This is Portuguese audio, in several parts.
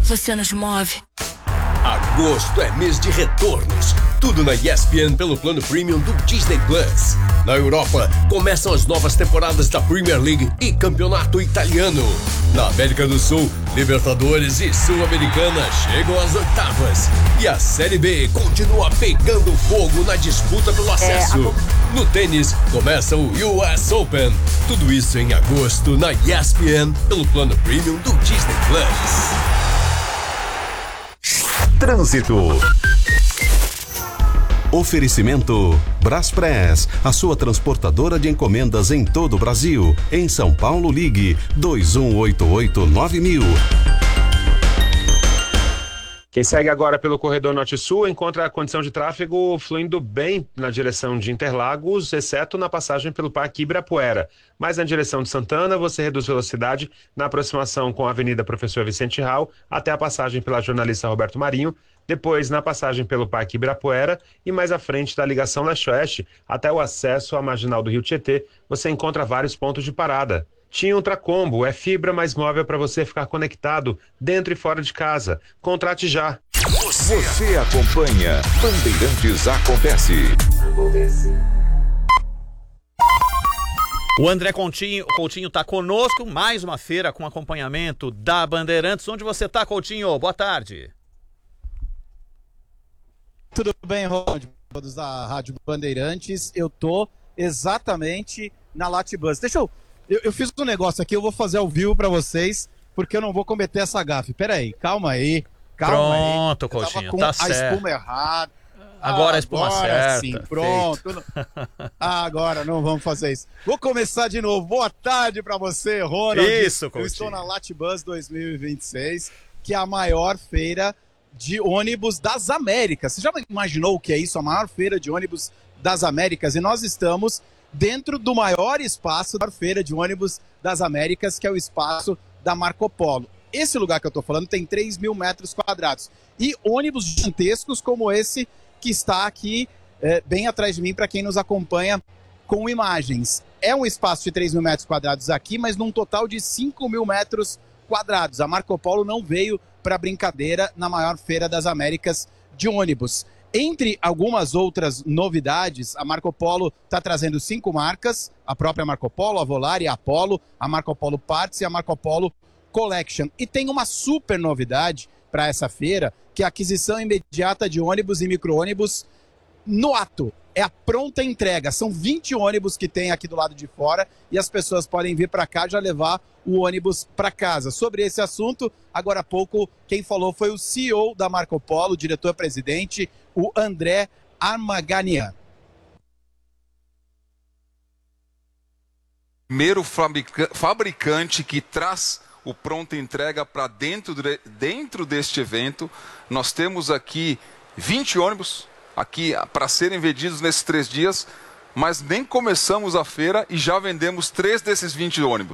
você nos move. Agosto é mês de retornos. Tudo na ESPN pelo plano premium do Disney Plus. Na Europa, começam as novas temporadas da Premier League e Campeonato Italiano. Na América do Sul, Libertadores e Sul-Americana chegam às oitavas. E a Série B continua pegando fogo na disputa pelo acesso. No tênis, começa o US Open. Tudo isso em agosto na ESPN pelo plano premium do Disney Plus. Trânsito. Oferecimento Braspress, a sua transportadora de encomendas em todo o Brasil. Em São Paulo, ligue 2188-9000. Quem segue agora pelo corredor norte-sul encontra a condição de tráfego fluindo bem na direção de Interlagos, exceto na passagem pelo Parque Ibirapuera. Mas na direção de Santana, você reduz velocidade na aproximação com a Avenida Professor Vicente Rau até a passagem pela jornalista Roberto Marinho, depois na passagem pelo Parque Ibirapuera e mais à frente da ligação leste-oeste até o acesso à marginal do Rio Tietê, você encontra vários pontos de parada. TIM Ultracombo é fibra mais móvel para você ficar conectado dentro e fora de casa. Contrate já. Você acompanha Bandeirantes Acontece. O André Coutinho tá conosco, mais uma feira com acompanhamento da Bandeirantes. Onde você tá, Coutinho? Boa tarde. Tudo bem, Rod? Todos da Rádio Bandeirantes. Eu tô exatamente na Latibus. Eu fiz um negócio aqui, eu vou fazer ao vivo pra vocês, porque eu não vou cometer essa gafe. Pera aí, calma aí. Pronto, Coutinho, tá certo. A espuma errada. Agora a espuma certa. Sim, pronto. Agora não vamos fazer isso. Vou começar de novo. Boa tarde pra você, Ronald. Isso, Coutinho. Eu estou na Latibus 2026, que é a maior feira de ônibus das Américas. Você já imaginou o que é isso? A maior feira de ônibus das Américas. E nós estamos dentro do maior espaço da feira de ônibus das Américas, que é o espaço da Marco Polo. Esse lugar que eu estou falando tem 3.000 metros quadrados. E ônibus gigantescos como esse que está aqui bem atrás de mim, para quem nos acompanha com imagens. É um espaço de 3.000 metros quadrados aqui, mas num total de 5.000 metros quadrados. A Marco Polo não veio para brincadeira na maior feira das Américas de ônibus. Entre algumas outras novidades, a Marco Polo está trazendo 5 marcas, a própria Marco Polo, a Volare, a Apollo, a Marco Polo Parts e a Marco Polo Collection. E tem uma super novidade para essa feira, que é a aquisição imediata de ônibus e micro-ônibus no ato. É a pronta entrega. São 20 ônibus que tem aqui do lado de fora e as pessoas podem vir para cá já levar o ônibus para casa. Sobre esse assunto, agora há pouco, quem falou foi o CEO da Marco Polo, o diretor-presidente, o André Armaganian. Primeiro fabricante que traz o pronta entrega para dentro deste evento. Nós temos aqui 20 ônibus aqui para serem vendidos nesses 3 dias, mas nem começamos a feira e já vendemos 3 desses 20 ônibus.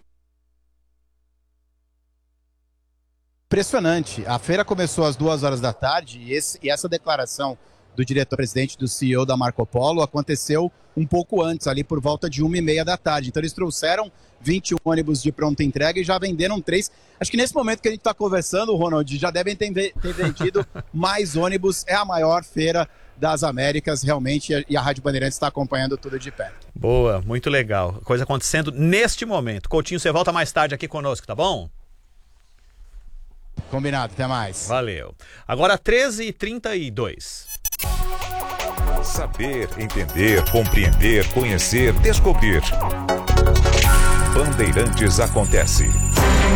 Impressionante. A feira começou às 2 horas da tarde e essa declaração do diretor-presidente, do CEO da Marco Polo, aconteceu um pouco antes, ali por volta de 1h30 da tarde. Então eles trouxeram 20 ônibus de pronta entrega e já venderam 3. Acho que nesse momento que a gente está conversando, Ronald, já devem ter vendido mais ônibus. É a maior feira das Américas, realmente, e a Rádio Bandeirantes está acompanhando tudo de perto. Boa, muito legal. Coisa acontecendo neste momento. Coutinho, você volta mais tarde aqui conosco, tá bom? Combinado, até mais. Valeu. Agora 13h32. Saber, entender, compreender, conhecer, descobrir. Bandeirantes Acontece.